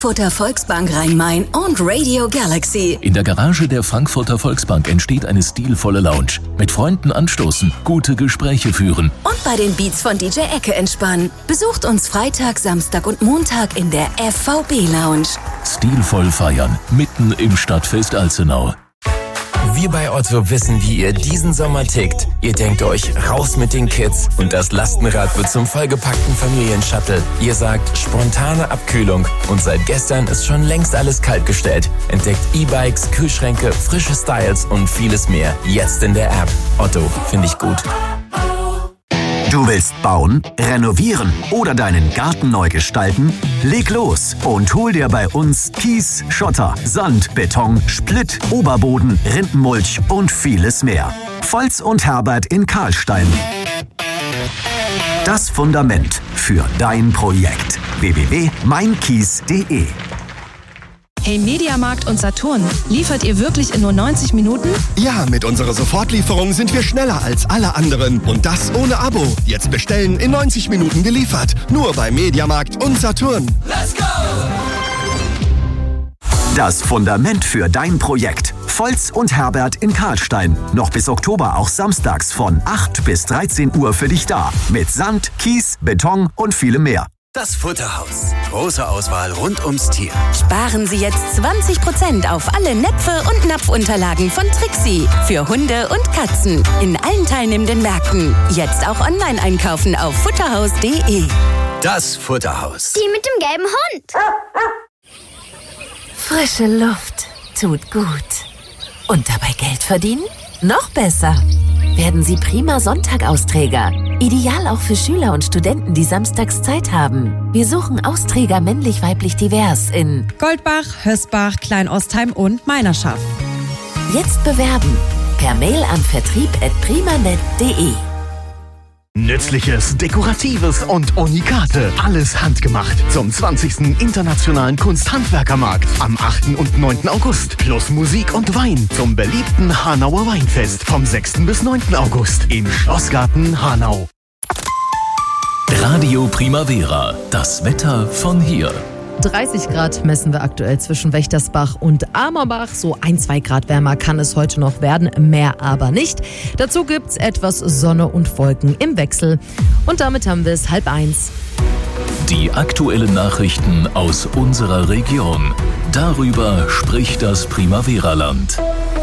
Frankfurter Volksbank Rhein-Main und Radio Galaxy. In der Garage der Frankfurter Volksbank entsteht eine stilvolle Lounge. Mit Freunden anstoßen, gute Gespräche führen. Und bei den Beats von DJ Ecke entspannen. Besucht uns Freitag, Samstag und Montag in der FVB Lounge. Stilvoll feiern, mitten im Stadtfest Alzenau. Wir bei Otto wissen, wie ihr diesen Sommer tickt. Ihr denkt euch, raus mit den Kids und das Lastenrad wird zum vollgepackten Familienshuttle. Ihr sagt, spontane Abkühlung und seit gestern ist schon längst alles kaltgestellt. Entdeckt E-Bikes, Kühlschränke, frische Styles und vieles mehr. Jetzt in der App. Otto, finde ich gut. Du willst bauen, renovieren oder deinen Garten neu gestalten? Leg los und hol dir bei uns Kies, Schotter, Sand, Beton, Splitt, Oberboden, Rindenmulch und vieles mehr. Volz und Herbert in Karlstein. Das Fundament für dein Projekt. www.meinkies.de. Hey Mediamarkt und Saturn, liefert ihr wirklich in nur 90 Minuten? Ja, mit unserer Sofortlieferung sind wir schneller als alle anderen. Und das ohne Abo. Jetzt bestellen, in 90 Minuten geliefert. Nur bei Mediamarkt und Saturn. Let's go! Das Fundament für dein Projekt. Volz und Herbert in Karlstein. Noch bis Oktober auch samstags von 8 bis 13 Uhr für dich da. Mit Sand, Kies, Beton und vielem mehr. Das Futterhaus. Große Auswahl rund ums Tier. Sparen Sie jetzt 20% auf alle Näpfe und Napfunterlagen von Trixie. Für Hunde und Katzen. In allen teilnehmenden Märkten. Jetzt auch online einkaufen auf futterhaus.de. Das Futterhaus. Die mit dem gelben Hund. Frische Luft tut gut. Und dabei Geld verdienen? Noch besser. Werden Sie prima Sonntag-Austräger. Ideal auch für Schüler und Studenten, die samstags Zeit haben. Wir suchen Austräger männlich-weiblich divers in Goldbach, Hösbach, Kleinostheim und Meinerschaft. Jetzt bewerben. Per Mail an vertrieb@primanet.de. Nützliches, Dekoratives und Unikate. Alles handgemacht zum 20. Internationalen Kunsthandwerkermarkt am 8. und 9. August. Plus Musik und Wein zum beliebten Hanauer Weinfest vom 6. bis 9. August im Schlossgarten Hanau. Radio Primavera, das Wetter von hier. 30 Grad messen wir aktuell zwischen Wächtersbach und Amerbach. So 1-2 Grad wärmer kann es heute noch werden, mehr aber nicht. Dazu gibt's etwas Sonne und Wolken im Wechsel. Und damit haben wir es 12:30. Die aktuellen Nachrichten aus unserer Region. Darüber spricht das Primavera-Land.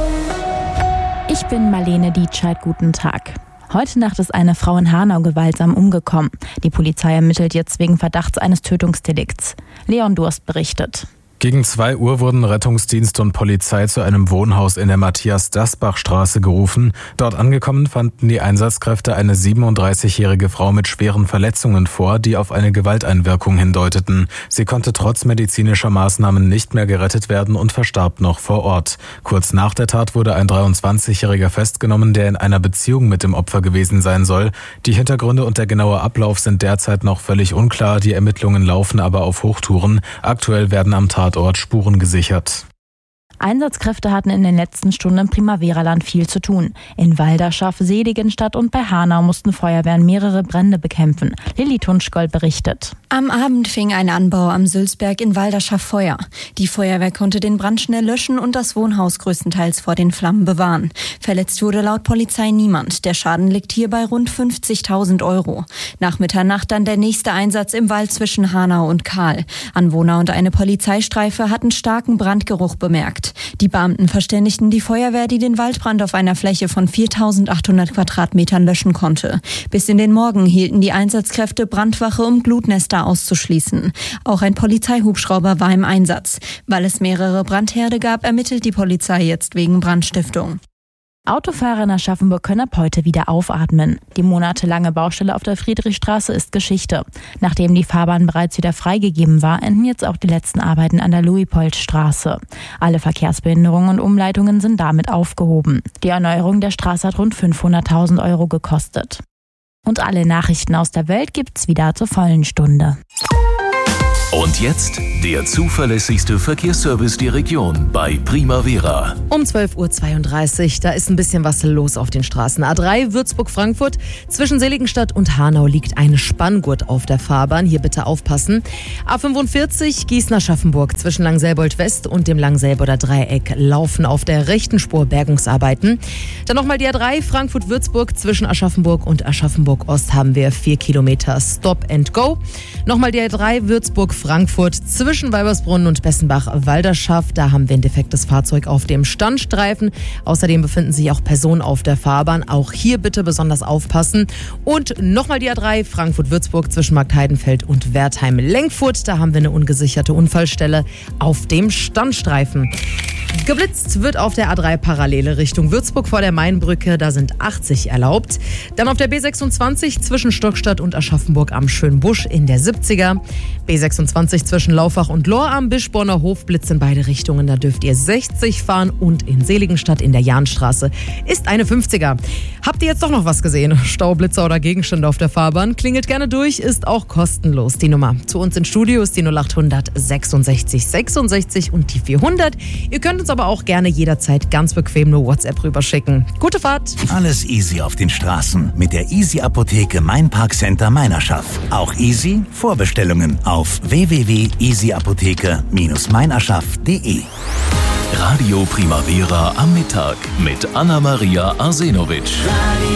Ich bin Marlene Dietscheid, guten Tag. Heute Nacht ist eine Frau in Hanau gewaltsam umgekommen. Die Polizei ermittelt jetzt wegen Verdachts eines Tötungsdelikts. Leon Durst berichtet. Gegen 2 Uhr wurden Rettungsdienst und Polizei zu einem Wohnhaus in der Matthias-Dasbach-Straße gerufen. Dort angekommen fanden die Einsatzkräfte eine 37-jährige Frau mit schweren Verletzungen vor, die auf eine Gewalteinwirkung hindeuteten. Sie konnte trotz medizinischer Maßnahmen nicht mehr gerettet werden und verstarb noch vor Ort. Kurz nach der Tat wurde ein 23-Jähriger festgenommen, der in einer Beziehung mit dem Opfer gewesen sein soll. Die Hintergründe und der genaue Ablauf sind derzeit noch völlig unklar. Die Ermittlungen laufen aber auf Hochtouren. Aktuell werden am Tatort Spuren gesichert. Einsatzkräfte hatten in den letzten Stunden im Primavera-Land viel zu tun. In Walderschaft, Seligenstadt und bei Hanau mussten Feuerwehren mehrere Brände bekämpfen. Lilly Tunschgold berichtet. Am Abend fing ein Anbau am Sülzberg in Walderschaft Feuer. Die Feuerwehr konnte den Brand schnell löschen und das Wohnhaus größtenteils vor den Flammen bewahren. Verletzt wurde laut Polizei niemand. Der Schaden liegt hier bei rund 50.000 €. Nach Mitternacht dann der nächste Einsatz im Wald zwischen Hanau und Kahl. Anwohner und eine Polizeistreife hatten starken Brandgeruch bemerkt. Die Beamten verständigten die Feuerwehr, die den Waldbrand auf einer Fläche von 4.800 Quadratmetern löschen konnte. Bis in den Morgen hielten die Einsatzkräfte Brandwache, um Glutnester auszuschließen. Auch ein Polizeihubschrauber war im Einsatz. Weil es mehrere Brandherde gab, ermittelt die Polizei jetzt wegen Brandstiftung. Autofahrer in Aschaffenburg können ab heute wieder aufatmen. Die monatelange Baustelle auf der Friedrichstraße ist Geschichte. Nachdem die Fahrbahn bereits wieder freigegeben war, enden jetzt auch die letzten Arbeiten an der Luitpoldstraße. Alle Verkehrsbehinderungen und Umleitungen sind damit aufgehoben. Die Erneuerung der Straße hat rund 500.000 € gekostet. Und alle Nachrichten aus der Welt gibt's wieder zur vollen Stunde. Und jetzt der zuverlässigste Verkehrsservice der Region bei Primavera. Um 12.32 Uhr, da ist ein bisschen was los auf den Straßen. A3 Würzburg-Frankfurt, zwischen Seligenstadt und Hanau liegt ein Spanngurt auf der Fahrbahn. Hier bitte aufpassen. A45 Gießen-Aschaffenburg, zwischen Langselbold West und dem Langselboder Dreieck laufen auf der rechten Spur Bergungsarbeiten. Dann nochmal die A3 Frankfurt-Würzburg, zwischen Aschaffenburg und Aschaffenburg-Ost haben wir 4 Kilometer Stop and Go. Nochmal die A3 Würzburg-Frankfurt, zwischen Weibersbrunn und Bessenbach-Walderschaft. Da haben wir ein defektes Fahrzeug auf dem Standstreifen. Außerdem befinden sich auch Personen auf der Fahrbahn. Auch hier bitte besonders aufpassen. Und nochmal die A3 Frankfurt-Würzburg, zwischen Marktheidenfeld und Wertheim-Lenkfurt. Da haben wir eine ungesicherte Unfallstelle auf dem Standstreifen. Geblitzt wird auf der A3 Parallele Richtung Würzburg vor der Mainbrücke. Da sind 80 erlaubt. Dann auf der B26 zwischen Stockstadt und Aschaffenburg am Schönbusch in der 70er. B26 zwischen Laufach und Lohr am Bischborner Hof Blitz in beide Richtungen. Da dürft ihr 60 fahren. Und in Seligenstadt in der Jahnstraße ist eine 50er. Habt ihr jetzt doch noch was gesehen? Staublitzer oder Gegenstände auf der Fahrbahn? Klingelt gerne durch, ist auch kostenlos. Die Nummer zu uns ins Studio ist die 0800 66 66 und die 400. Ihr könnt uns aber auch gerne jederzeit ganz bequem nur WhatsApp rüberschicken. Gute Fahrt! Alles easy auf den Straßen mit der Easy Apotheke Main Park Center Meinerschaft. Auch easy Vorbestellungen auf www.easyapotheke-meinerschaft.de. Radio Primavera am Mittag mit Anna-Maria Arsenovic.